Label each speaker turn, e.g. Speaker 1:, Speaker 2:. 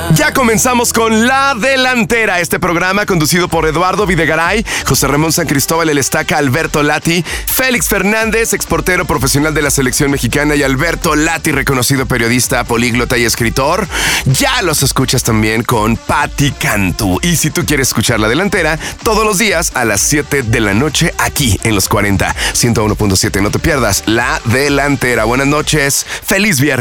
Speaker 1: Ya comenzamos con La Delantera, este programa conducido por Eduardo Videgaray, José Ramón San Cristóbal El Estaca, Alberto Lati, Félix Fernández, exportero profesional de la selección mexicana, y Alberto Lati, reconocido periodista, políglota y escritor. Ya los escuchas también con Patti Cantú. Y si tú quieres escuchar La Delantera, todos los días a las 7 de la noche aquí en Los 40, 101.7. No te pierdas La Delantera. Buenas noches, feliz viernes.